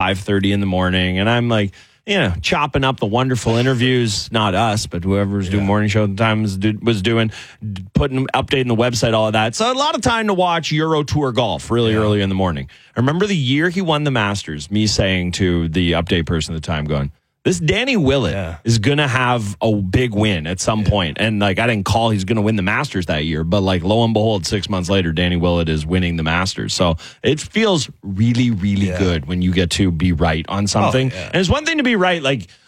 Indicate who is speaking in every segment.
Speaker 1: 5:30 in the morning, and I'm like, chopping up the wonderful interviews, not us, but whoever was doing morning show at the time was doing, updating the website, all of that. So a lot of time to watch Euro Tour golf really early in the morning. I remember the year he won the Masters, me saying to the update person at the time, going, this Danny Willett is going to have a big win at some point. And I didn't call he's going to win the Masters that year, but lo and behold, 6 months later, Danny Willett is winning the Masters. So it feels really, really good when you get to be right on something. And it's one thing to be right.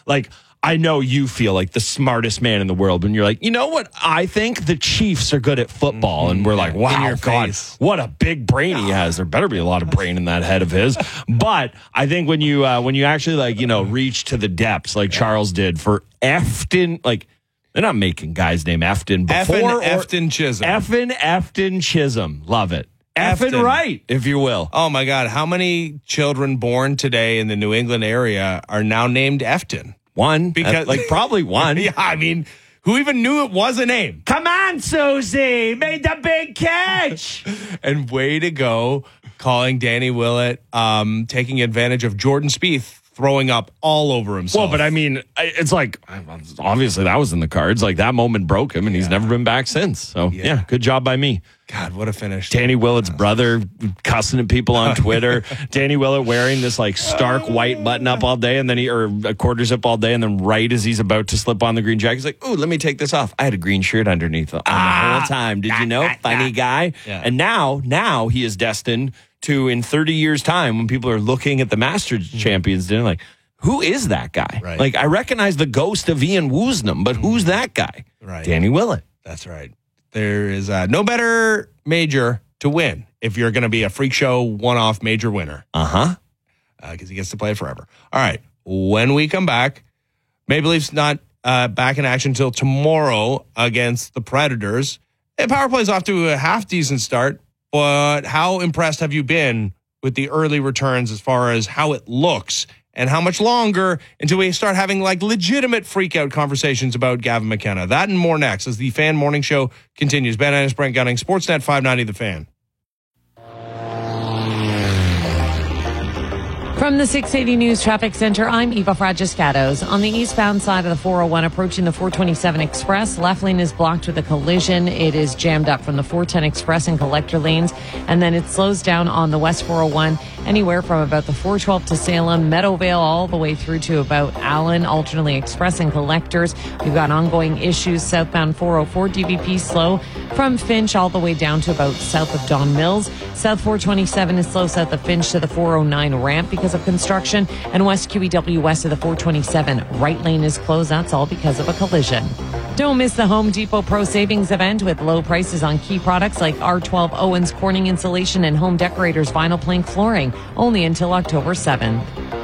Speaker 1: I know you feel like the smartest man in the world when you're like, you know what? I think the Chiefs are good at football. And we're like, wow, God, what a big brain he has. There better be a lot of brain in that head of his. But I think when you actually reach to the depths like Charles did for Efton, they're not making guys named Efton before.
Speaker 2: Efton Chisholm.
Speaker 1: Efton Chisholm. Love it. Effing right, if you will.
Speaker 2: Oh, my God. How many children born today in the New England area are now named Efton?
Speaker 1: One, because probably one.
Speaker 2: Yeah, I mean, who even knew it was a name?
Speaker 1: Come on, Susie, made the big catch.
Speaker 2: And way to go, calling Danny Willett, taking advantage of Jordan Spieth throwing up all over himself.
Speaker 1: Well, but I mean, it's obviously that was in the cards. That moment broke him, and he's never been back since. So yeah, good job by me.
Speaker 2: God, what a finish.
Speaker 1: Danny Willett's brother cussing at people on Twitter. Danny Willett wearing this stark white button up all day, and then a quarter zip all day, and then right as he's about to slip on the green jacket, he's like, ooh, let me take this off. I had a green shirt underneath the whole time. Did you know? Funny guy. Yeah. And now he is destined to, in 30 years' time, when people are looking at the Masters champions, they're who is that guy?
Speaker 2: Right.
Speaker 1: I recognize the ghost of Ian Woosnam, but who's that guy?
Speaker 2: Right.
Speaker 1: Danny Willett.
Speaker 2: That's right. There is no better major to win if you're going to be a freak show one-off major winner. Because he gets to play it forever. All right. When we come back, Maple Leafs not back in action until tomorrow against the Predators. Power play's off to a half-decent start, but how impressed have you been with the early returns as far as how it looks? And how much longer until we start having legitimate freak-out conversations about Gavin McKenna? That and more next as the Fan Morning Show continues. Ben Ennis, Brent Gunning, Sportsnet 590 The Fan.
Speaker 3: From the 680 News Traffic Center, I'm Eva Fragiscatos. On the eastbound side of the 401 approaching the 427 Express, left lane is blocked with a collision. It is jammed up from the 410 Express and collector lanes, and then it slows down on the west 401 anywhere from about the 412 to Salem, Meadowvale, all the way through to about Allen, alternately Express and collectors. We've got ongoing issues southbound 404 DVP slow from Finch all the way down to about south of Don Mills. South 427 is slow south of Finch to the 409 ramp because of construction, and West QEW west of the 427 right lane is closed. That's all because of a collision. Don't miss the Home Depot Pro Savings event with low prices on key products like R12 Owens Corning Insulation and Home Decorators Vinyl Plank Flooring, only until October 7th.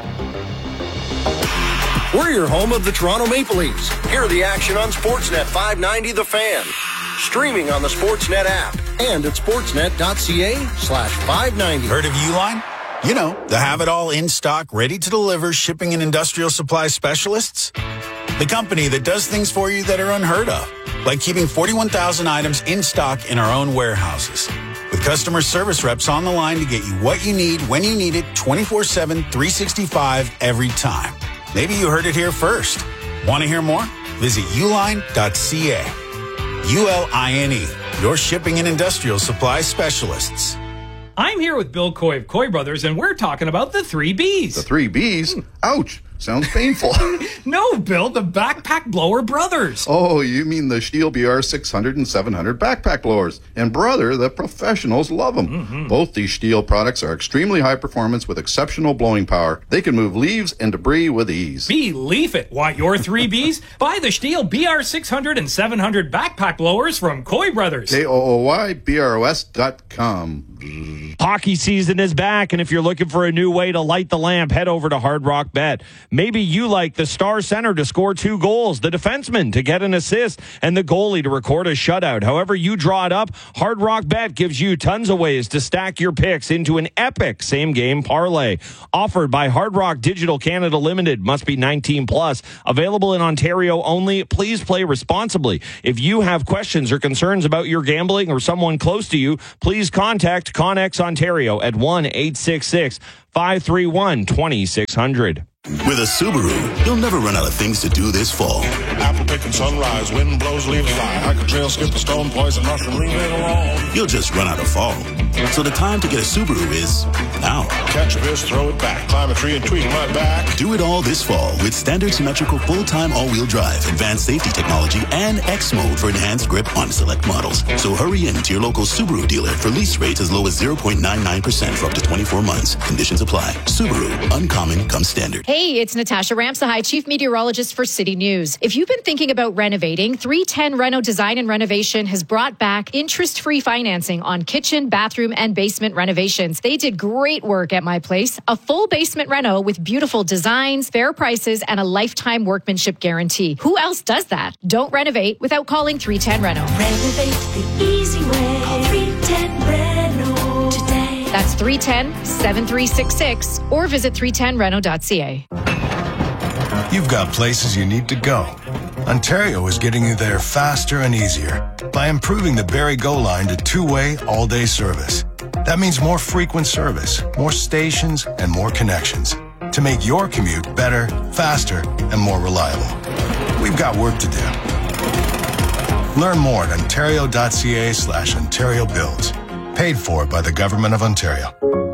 Speaker 4: We're your home of the Toronto Maple Leafs. Hear the action on Sportsnet 590 The Fan. Streaming on the Sportsnet app and at sportsnet.ca/590.
Speaker 5: Heard of Uline? You know, the have-it-all in stock, ready to deliver shipping and industrial supply specialists. The company that does things for you that are unheard of, like keeping 41,000 items in stock in our own warehouses. With customer service reps on the line to get you what you need, when you need it, 24/7, 365, every time. Maybe you heard it here first. Want to hear more? Visit uline.ca. ULINE, your shipping and industrial supply specialists.
Speaker 6: I'm here with Bill Coy of Coy Brothers, and we're talking about the 3 Bs.
Speaker 7: The 3 Bs? Ouch. Sounds painful.
Speaker 6: No, Bill, the Backpack Blower Brothers.
Speaker 7: Oh, you mean the Stihl BR 600 and 700 backpack blowers. And brother, the professionals love them. Mm-hmm. Both these Stihl products are extremely high performance with exceptional blowing power. They can move leaves and debris with ease.
Speaker 6: Believe it. Want your 3 Bs? Buy the Stihl BR 600 and 700 backpack blowers from Coy Brothers.
Speaker 7: KOOYBROS.com.
Speaker 1: Hockey season is back, and if you're looking for a new way to light the lamp, head over to Hard Rock Bet. Maybe you like the star center to score 2 goals, the defenseman to get an assist, and the goalie to record a shutout. However you draw it up, Hard Rock Bet gives you tons of ways to stack your picks into an epic same-game parlay. Offered by Hard Rock Digital Canada Limited. Must be 18 plus. Available in Ontario only. Please play responsibly. If you have questions or concerns about your gambling or someone close to you, please contact Connex Ontario at 1-866-531-2600.
Speaker 8: With a Subaru, you'll never run out of things to do this fall.
Speaker 9: Apple picking sunrise, wind blows, leaves fly. Hike a trail, skip a stone, poison mushroom, leave it alone.
Speaker 8: You'll just run out of fall. So the time to get a Subaru is now.
Speaker 9: Catch a fish, throw it back, climb a tree and tweak my back.
Speaker 8: Do it all this fall with standard symmetrical full-time all-wheel drive, advanced safety technology, and X mode for enhanced grip on select models. So hurry in to your local Subaru dealer for lease rates as low as 0.99% for up to 24 months. Conditions apply. Subaru, uncommon comes standard.
Speaker 10: Hey, it's Natasha Ramsahai, Chief Meteorologist for City News. If you've been thinking about renovating, 310 Reno Design and Renovation has brought back interest-free financing on kitchen, bathroom, and basement renovations. They did great work at my place. A full basement reno with beautiful designs, fair prices, and a lifetime workmanship guarantee. Who else does that? Don't renovate without calling 310 Reno.
Speaker 11: Renovate the easy way. Call 310 Reno today.
Speaker 10: That's 310-7366 or visit 310reno.ca.
Speaker 12: You've got places you need to go. Ontario is getting you there faster and easier by improving the Barrie Go line to two-way all-day service. That means more frequent service, more stations, and more connections to make your commute better, faster, and more reliable. We've got work to do. Learn more at ontario.ca/Ontario Builds. Paid for by the Government of Ontario.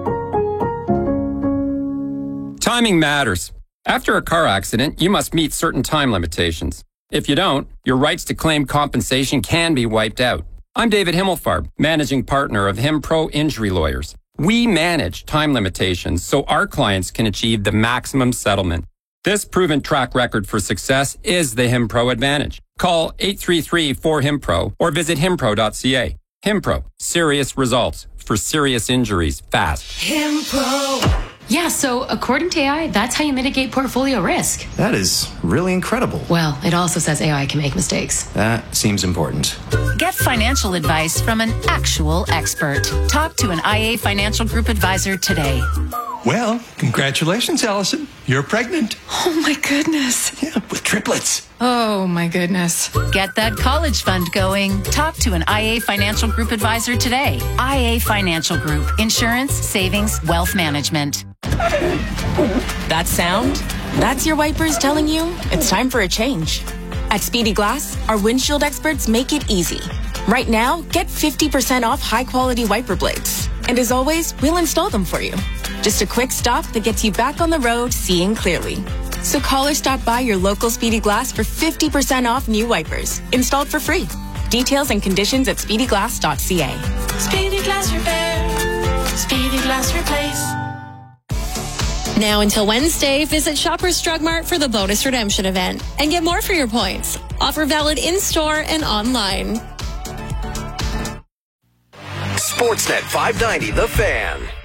Speaker 13: Timing matters. After a car accident, you must meet certain time limitations. If you don't, your rights to claim compensation can be wiped out. I'm David Himmelfarb, managing partner of HimPro Injury Lawyers. We manage time limitations so our clients can achieve the maximum settlement. This proven track record for success is the HimPro advantage. Call 833-4HIMPRO or visit himpro.ca. HimPro, serious results for serious injuries fast.
Speaker 11: HimPro.
Speaker 14: Yeah, so according to AI, that's how you mitigate portfolio risk.
Speaker 15: That is really incredible.
Speaker 14: Well, it also says AI can make mistakes.
Speaker 15: That seems important.
Speaker 16: Get financial advice from an actual expert. Talk to an IA Financial Group advisor today.
Speaker 17: Well, congratulations, Allison. You're pregnant.
Speaker 16: Oh, my goodness.
Speaker 17: Yeah, with triplets.
Speaker 16: Oh, my goodness. Get that college fund going. Talk to an IA Financial Group advisor today. IA Financial Group. Insurance, savings, wealth management.
Speaker 18: That sound? That's your wipers telling you it's time for a change. At Speedy Glass, our windshield experts make it easy. Right now, get 50% off high-quality wiper blades. And as always, we'll install them for you. Just a quick stop that gets you back on the road seeing clearly. So call or stop by your local Speedy Glass for 50% off new wipers, installed for free. Details and conditions at speedyglass.ca.
Speaker 11: Speedy Glass Repair. Speedy Glass Replace.
Speaker 19: Now until Wednesday, visit Shoppers Drug Mart for the bonus redemption event and get more for your points. Offer valid in-store and online.
Speaker 4: Sportsnet 590, The Fan.